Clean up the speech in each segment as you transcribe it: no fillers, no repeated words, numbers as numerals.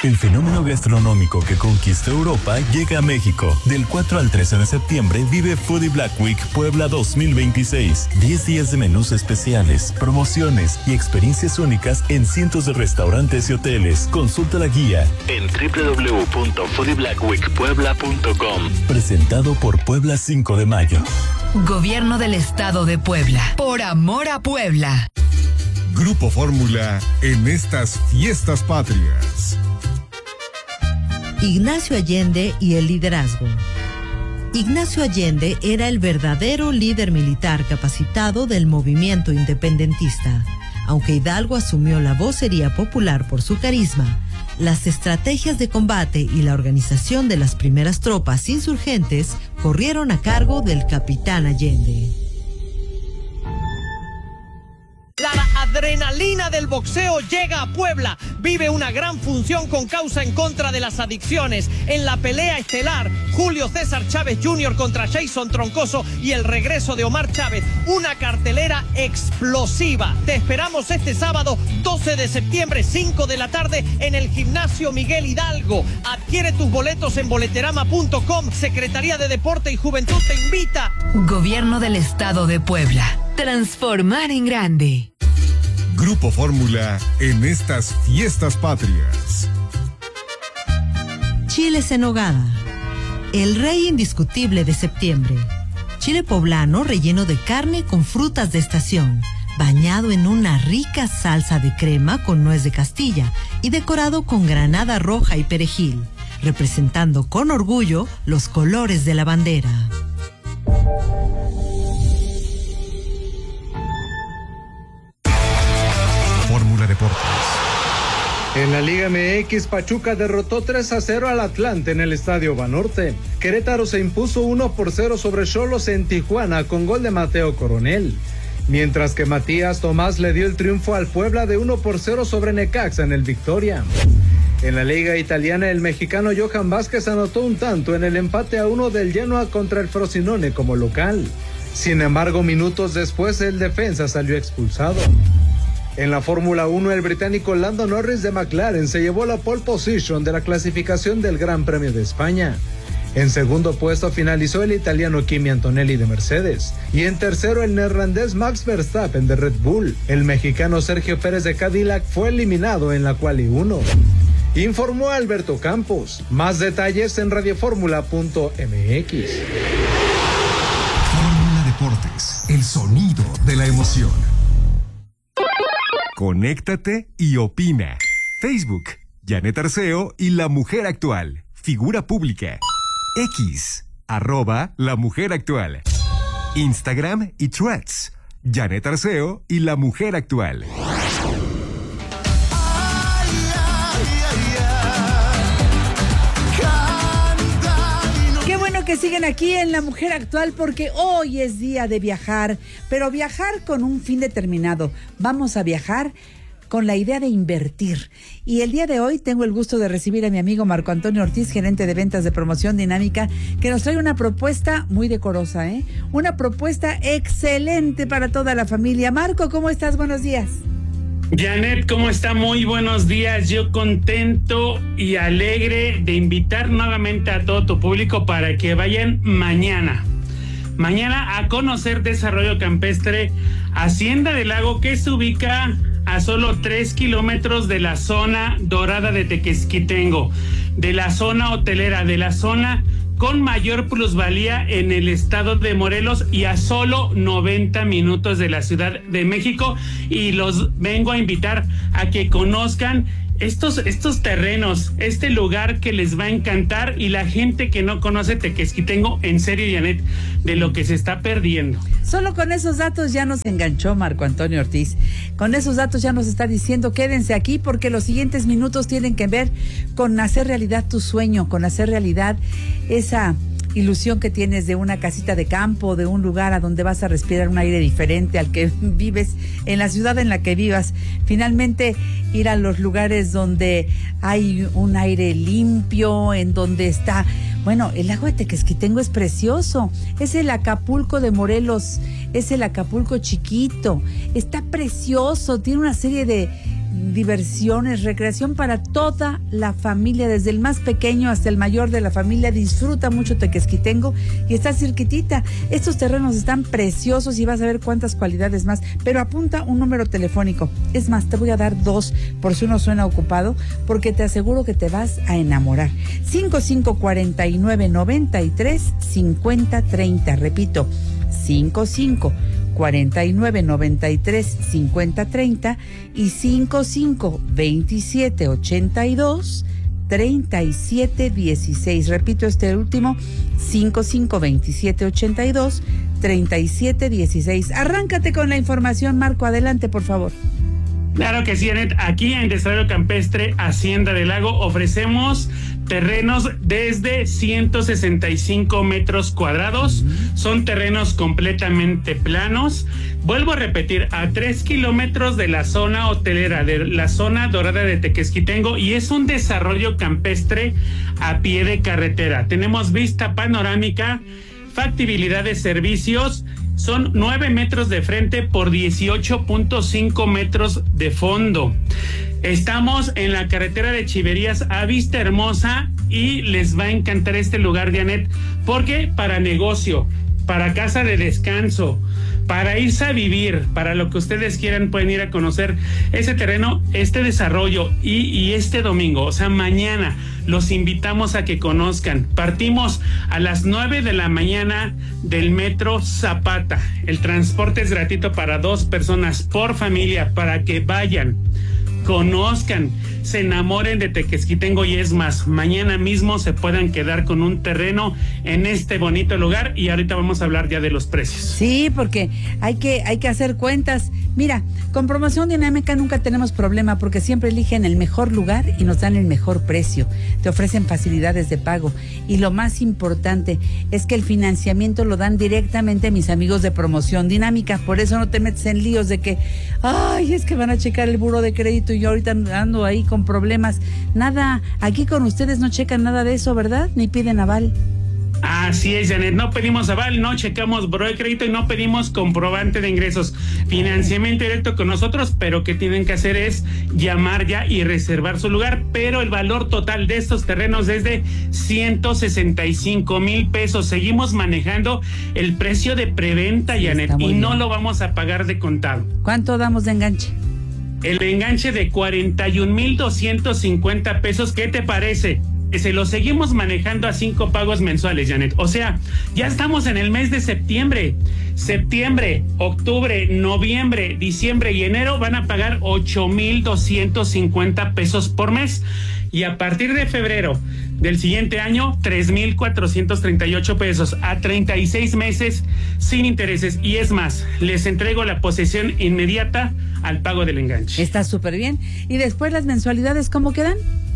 El fenómeno gastronómico que conquistó Europa llega a México. Del 4 al 13 de septiembre vive Foodie Black Week Puebla 2026. 10 días de menús especiales, promociones y experiencias únicas en cientos de restaurantes y hoteles. Consulta la guía en www.foodieblackweekpuebla.com. Presentado por Puebla 5 de Mayo. Gobierno del Estado de Puebla. Por amor a Puebla. Grupo Fórmula en estas fiestas patrias. Ignacio Allende y el liderazgo. Ignacio Allende era el verdadero líder militar capacitado del movimiento independentista. Aunque Hidalgo asumió la vocería popular por su carisma, las estrategias de combate y la organización de las primeras tropas insurgentes corrieron a cargo del capitán Allende. La adrenalina del boxeo llega a Puebla. Vive una gran función con causa en contra de las adicciones. En la pelea estelar, Julio César Chávez Jr. contra Jason Troncoso y el regreso de Omar Chávez. Una cartelera explosiva. Te esperamos este sábado 12 de septiembre, 5 de la tarde, en el Gimnasio Miguel Hidalgo. Adquiere tus boletos en boleterama.com. Secretaría de Deporte y Juventud te invita. Gobierno del Estado de Puebla. Transformar en grande. Grupo Fórmula en estas fiestas patrias. Chiles en nogada. El rey indiscutible de septiembre. Chile poblano relleno de carne con frutas de estación, bañado en una rica salsa de crema con nuez de Castilla y decorado con granada roja y perejil, representando con orgullo los colores de la bandera. Fórmula Deportes. En la Liga MX, Pachuca derrotó 3-0 al Atlante en el Estadio Banorte. Querétaro se impuso 1-0 sobre Xolos en Tijuana con gol de Mateo Coronel. Mientras que Matías Tomás le dio el triunfo al Puebla de 1-0 sobre Necaxa en el Victoria. En la Liga Italiana, el mexicano Johan Vázquez anotó un tanto en el empate a 1 del Genoa contra el Frosinone como local. Sin embargo, minutos después el defensa salió expulsado. En la Fórmula 1, el británico Lando Norris de McLaren se llevó la pole position de la clasificación del Gran Premio de España. En segundo puesto finalizó el italiano Kimi Antonelli de Mercedes. Y en tercero el neerlandés Max Verstappen de Red Bull. El mexicano Sergio Pérez de Cadillac fue eliminado en la Quali 1. Informó Alberto Campos. Más detalles en radioformula.mx. Fórmula Deportes, el sonido de la emoción. Conéctate y opina. Facebook, Janet Arceo y La Mujer Actual. Figura pública. X, @La Mujer Actual. Instagram y Threads, Janet Arceo y La Mujer Actual. Qué bueno que siguen aquí en La Mujer Actual porque hoy es día de viajar, pero viajar con un fin determinado. Vamos a viajar con la idea de invertir. Y el día de hoy tengo el gusto de recibir a mi amigo Marco Antonio Ortiz, gerente de ventas de Promoción Dinámica, que nos trae una propuesta muy decorosa, una propuesta excelente para toda la familia. Marco, ¿cómo estás? Buenos días. Janet, ¿cómo está? Muy buenos días. Yo contento y alegre de invitar nuevamente a todo tu público para que vayan mañana a conocer Desarrollo Campestre Hacienda del Lago, que se ubica a solo 3 kilómetros de la zona dorada de Tequesquitengo, de la zona hotelera, de la zona con mayor plusvalía en el estado de Morelos y a solo 90 minutos de la Ciudad de México. Y los vengo a invitar a que conozcan estos terrenos, este lugar que les va a encantar, y la gente que no conoce Tequesquitengo, en serio, Janet, de lo que se está perdiendo. Solo con esos datos ya nos enganchó Marco Antonio Ortiz. Con esos datos ya nos está diciendo quédense aquí porque los siguientes minutos tienen que ver con hacer realidad tu sueño, con hacer realidad esa ilusión que tienes de una casita de campo, de un lugar a donde vas a respirar un aire diferente al que vives en la ciudad en la que vivas. Finalmente, ir a los lugares donde hay un aire limpio, en donde está... Bueno, el lago de Tequesquitengo es precioso, es el Acapulco de Morelos, es el Acapulco chiquito, está precioso, tiene una serie de diversiones, recreación para toda la familia, desde el más pequeño hasta el mayor de la familia. Disfruta mucho Tequesquitengo y está cerquitita. Estos terrenos están preciosos y vas a ver cuántas cualidades más, pero apunta un número telefónico. Es más, te voy a dar 2 por si uno suena ocupado, porque te aseguro que te vas a enamorar. 5549-93-5030, repito, 5549-93-5030 y 552782-3716. Repito este último, 552782-3716. Arráncate con la información, Marco, adelante, por favor. Claro que sí, Janet. Aquí en Desarrollo Campestre Hacienda del Lago ofrecemos terrenos desde 165 metros cuadrados. Son terrenos completamente planos. Vuelvo a repetir, a 3 kilómetros de la zona hotelera, de la zona dorada de Tequesquitengo, y es un desarrollo campestre a pie de carretera. Tenemos vista panorámica, factibilidad de servicios. Son 9 metros de frente por 18.5 metros de fondo. Estamos en la carretera de Chiverías a Vista Hermosa y les va a encantar este lugar, Janet, porque para negocio, para casa de descanso, para irse a vivir, para lo que ustedes quieran, pueden ir a conocer ese terreno, este desarrollo y este domingo, o sea, mañana, los invitamos a que conozcan. Partimos a las 9 de la mañana del Metro Zapata. El transporte es gratuito para 2 personas por familia, para que vayan, conozcan, se enamoren de Tequesquitengo y es más, mañana mismo se puedan quedar con un terreno en este bonito lugar y ahorita vamos a hablar ya de los precios. Sí, porque hay que hacer cuentas. Mira, con Promoción Dinámica nunca tenemos problema porque siempre eligen el mejor lugar y nos dan el mejor precio. Te ofrecen facilidades de pago y lo más importante es que el financiamiento lo dan directamente mis amigos de Promoción Dinámica. Por eso no te metes en líos de que, ay, es que van a checar el buró de crédito y yo ahorita ando ahí con problemas. Nada, aquí con ustedes no checan nada de eso, ¿verdad? Ni piden aval. Así es, Janet, no pedimos aval, no checamos buró de crédito y no pedimos comprobante de ingresos. Financiamiento directo con nosotros, pero que tienen que hacer es llamar ya y reservar su lugar, pero el valor total de estos terrenos es de 165,000 pesos. Seguimos manejando el precio de preventa, sí, Janet, y no lo vamos a pagar de contado. ¿Cuánto damos de enganche? El enganche de 41,250 pesos, ¿qué te parece? Se lo seguimos manejando a 5 pagos mensuales, Janet. O sea, ya estamos en el mes de septiembre. Septiembre, octubre, noviembre, diciembre y enero van a pagar 8,250 pesos por mes. Y a partir de febrero del siguiente año, 3,438 pesos a 36 meses sin intereses. Y es más, les entrego la posesión inmediata al pago del enganche. Está súper bien. ¿Y después las mensualidades cómo quedan?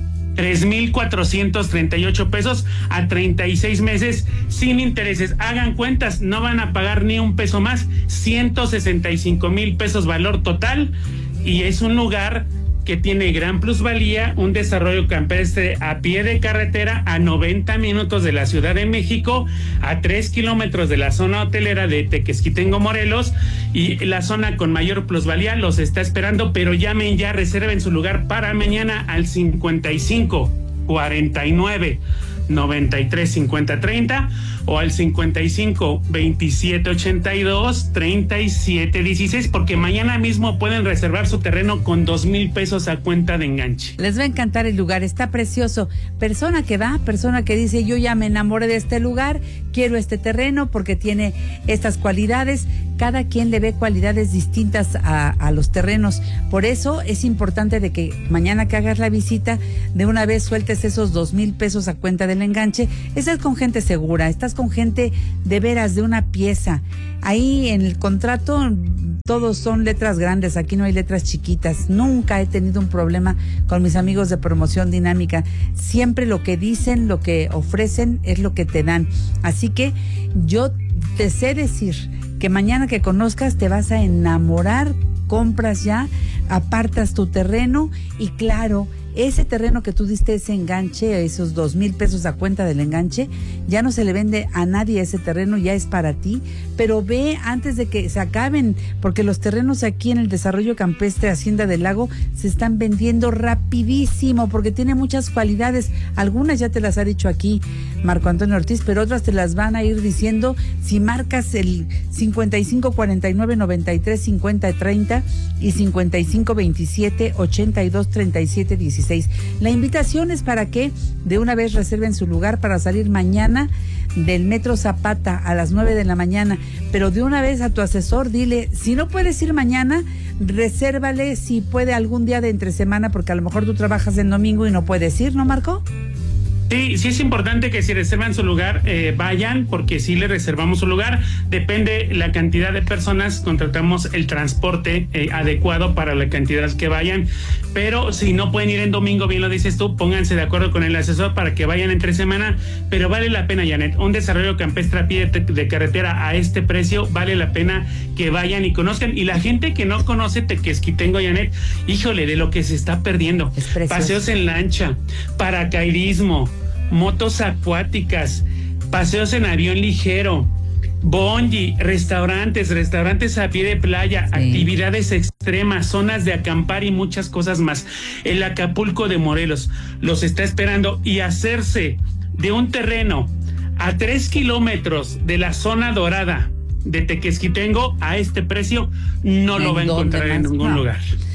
3,438 pesos a 36 meses sin intereses. Hagan cuentas, no van a pagar ni un peso más. 165,000 pesos valor total. Y es un lugar que tiene gran plusvalía, un desarrollo campestre a pie de carretera a 90 minutos de la Ciudad de México, a 3 kilómetros de la zona hotelera de Tequesquitengo, Morelos, y la zona con mayor plusvalía los está esperando, pero llamen ya, reserven su lugar para mañana al 55 49 93 50 30 o al 55 27 82 37 16, porque mañana mismo pueden reservar su terreno con 2,000 pesos a cuenta de enganche. Les va a encantar el lugar, está precioso. Persona que va, persona que dice, yo ya me enamoré de este lugar, quiero este terreno porque tiene estas cualidades. Cada quien le ve cualidades distintas a los terrenos. Por eso es importante de que mañana que hagas la visita, de una vez sueltes esos 2,000 pesos a cuenta del enganche. Estás con gente segura, estás con gente de veras, de una pieza. Ahí en el contrato todos son letras grandes, aquí no hay letras chiquitas. Nunca he tenido un problema con mis amigos de Promoción Dinámica. Siempre lo que dicen, lo que ofrecen es lo que te dan. Así que yo te sé decir que mañana que conozcas te vas a enamorar, compras ya, apartas tu terreno y claro, ese terreno que tú diste, ese enganche, esos 2,000 pesos a cuenta del enganche, ya no se le vende a nadie ese terreno, ya es para ti, pero ve antes de que se acaben, porque los terrenos aquí en el Desarrollo Campestre Hacienda del Lago se están vendiendo rapidísimo, porque tiene muchas cualidades, algunas ya te las ha dicho aquí Marco Antonio Ortiz, pero otras te las van a ir diciendo si marcas el 55 49 93 50 30 y 55 27 82 37 16. La invitación es para que de una vez reserven su lugar para salir mañana del Metro Zapata a las 9 de la mañana, pero de una vez a tu asesor dile, si no puedes ir mañana, resérvale si puede algún día de entre semana, porque a lo mejor tú trabajas el domingo y no puedes ir, ¿no, Marco? Sí, sí es importante que si reservan su lugar, vayan, porque si le reservamos su lugar, depende la cantidad de personas, contratamos el transporte adecuado para la cantidad que vayan, pero si no pueden ir en domingo, bien lo dices tú, pónganse de acuerdo con el asesor para que vayan entre semana, pero vale la pena, Janet, un desarrollo campestre a pie de carretera a este precio, vale la pena que vayan y conozcan, y la gente que no conoce Tequesquitengo, Janet, híjole, de lo que se está perdiendo, paseos en lancha, paracaidismo, motos acuáticas, paseos en avión ligero, bungee, restaurantes a pie de playa, sí, actividades extremas, zonas de acampar y muchas cosas más. El Acapulco de Morelos los está esperando, y hacerse de un terreno a 3 kilómetros de la zona dorada de Tequesquitengo a este precio no lo va a encontrar en ningún lugar.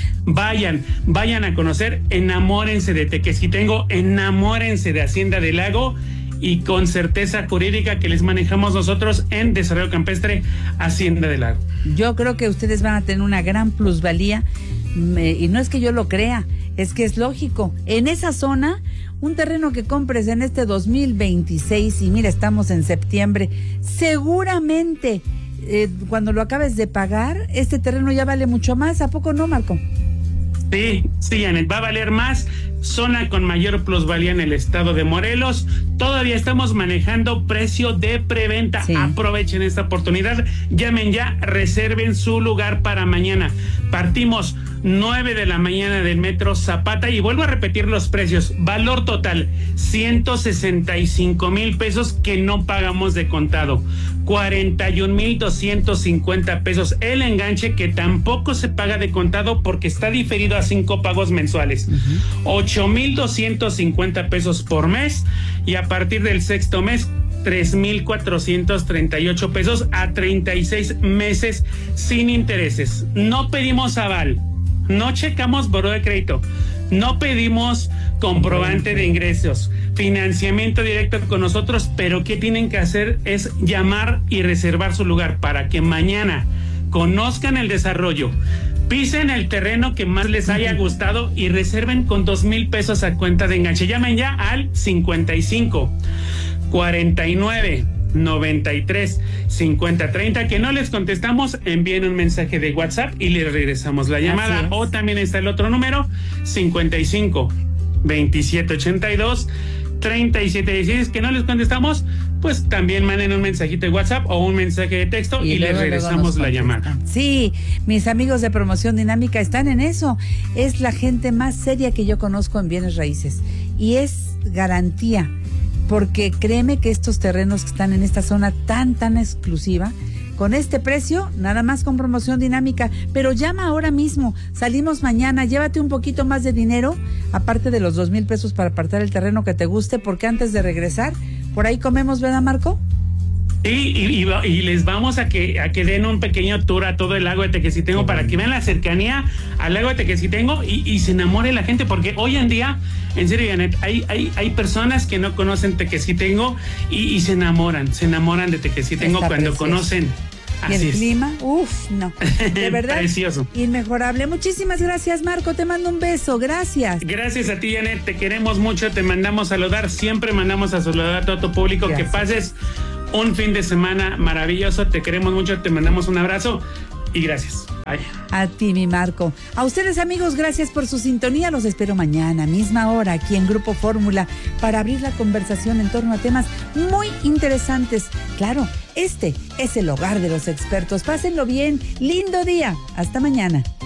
Vayan a conocer, enamórense de Tequesquitengo, enamórense de Hacienda del Lago, y con certeza jurídica que les manejamos nosotros en Desarrollo Campestre Hacienda del Lago. Yo creo que ustedes van a tener una gran plusvalía, y no es que yo lo crea, es que es lógico. En esa zona, un terreno que compres en este 2026, y mira, estamos en septiembre, seguramente cuando lo acabes de pagar, este terreno ya vale mucho más. ¿A poco no, Marco? Sí, Janet, va a valer más, zona con mayor plusvalía en el estado de Morelos. Todavía estamos manejando precio de preventa. Sí. Aprovechen esta oportunidad, llamen ya, reserven su lugar para mañana. Partimos 9 de la mañana del Metro Zapata, y vuelvo a repetir los precios. Valor total, 165,000 pesos que no pagamos de contado. 41,250 pesos el enganche, que tampoco se paga de contado porque está diferido a 5 pagos mensuales. 8,250 pesos por mes, y a partir del sexto mes 3,438 pesos a 36 meses sin intereses. No pedimos aval, no checamos buró de crédito, no pedimos comprobante de ingresos, financiamiento directo con nosotros, pero ¿qué tienen que hacer? Es llamar y reservar su lugar para que mañana conozcan el desarrollo, pisen el terreno que más les haya gustado y reserven con 2,000 pesos a cuenta de enganche. Llamen ya al 55 49 93 50 30, que no les contestamos, envíen un mensaje de WhatsApp y les regresamos la llamada. O también está el otro número, 55 27 82 37 16, que no les contestamos, pues también manden un mensajito de WhatsApp o un mensaje de texto y les regresamos la llamada. Sí, mis amigos de Promoción Dinámica están en eso. Es la gente más seria que yo conozco en bienes raíces, y es garantía, porque créeme que estos terrenos que están en esta zona tan exclusiva, con este precio, nada más con Promoción Dinámica. Pero llama ahora mismo, salimos mañana, llévate un poquito más de dinero, aparte de los 2,000 pesos para apartar el terreno que te guste, porque antes de regresar, por ahí comemos, ¿verdad, Marco? Sí, y les vamos a que den un pequeño tour a todo el lago de Tequesquitengo para que vean la cercanía al lago de Tequesquitengo y se enamore la gente, porque hoy en día, en serio, Janet, hay personas que no conocen Tequesquitengo y se enamoran de Tequesquitengo cuando conocen. Y el clima, no, de verdad, precioso, inmejorable. Muchísimas gracias, Marco, te mando un beso, gracias. Gracias a ti, Janet, te queremos mucho, te mandamos a saludar, siempre mandamos a saludar a todo tu público. Gracias. Que pases un fin de semana maravilloso, te queremos mucho, te mandamos un abrazo y gracias. Bye. A ti, mi Marco. A ustedes, amigos, gracias por su sintonía. Los espero mañana, misma hora, aquí en Grupo Fórmula, para abrir la conversación en torno a temas muy interesantes. Claro, este es el hogar de los expertos. Pásenlo bien. Lindo día. Hasta mañana.